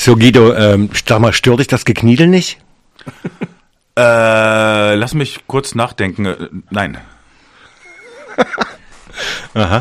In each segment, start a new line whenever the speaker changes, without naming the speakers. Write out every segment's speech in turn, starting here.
So Guido, sag mal, stört dich das Gekniedel nicht?
Lass mich kurz nachdenken. Nein.
Aha.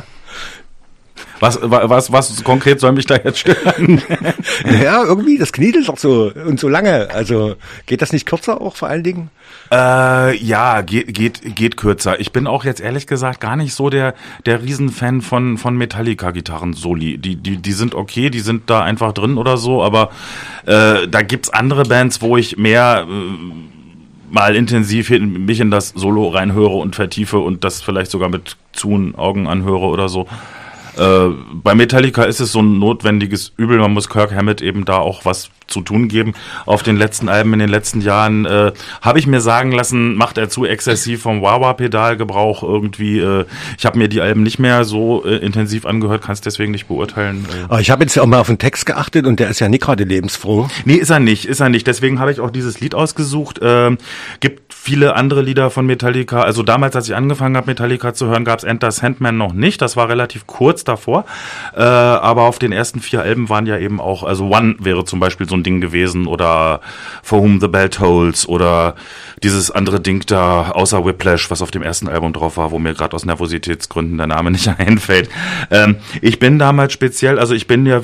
Was konkret soll mich da jetzt stören?
Ja, irgendwie, das kniedelt doch so und so lange. Also geht das nicht kürzer auch vor allen Dingen?
Ja, geht kürzer. Ich bin auch jetzt ehrlich gesagt gar nicht so der Riesenfan von Metallica-Gitarren-Soli. Die sind okay, die sind da einfach drin oder so, aber da gibt's andere Bands, wo ich mehr mal intensiv mich in das Solo reinhöre und vertiefe und das vielleicht sogar mit Augen anhöre oder so. Bei Metallica ist es so ein notwendiges Übel. Man muss Kirk Hammett eben da auch was zu tun geben. Auf den letzten Alben in den letzten Jahren habe ich mir sagen lassen, macht er zu exzessiv vom Wah-Wah-Pedal Gebrauch irgendwie. Ich habe mir die Alben nicht mehr so intensiv angehört, kann es deswegen nicht beurteilen.
Aber ich habe jetzt ja auch mal auf den Text geachtet und der ist ja nicht gerade lebensfroh.
Nee, ist er nicht. Deswegen habe ich auch dieses Lied ausgesucht. Gibt viele andere Lieder von Metallica. Also damals, als ich angefangen habe, Metallica zu hören, gab es Enter Sandman noch nicht. Das war relativ kurz davor. Aber auf den ersten 4 Alben waren ja eben auch, also One wäre zum Beispiel so ein Ding gewesen oder For Whom the Bell Tolls oder dieses andere Ding da, außer Whiplash, was auf dem ersten Album drauf war, wo mir gerade aus Nervositätsgründen der Name nicht einfällt. Ich bin damals speziell, also ich bin ja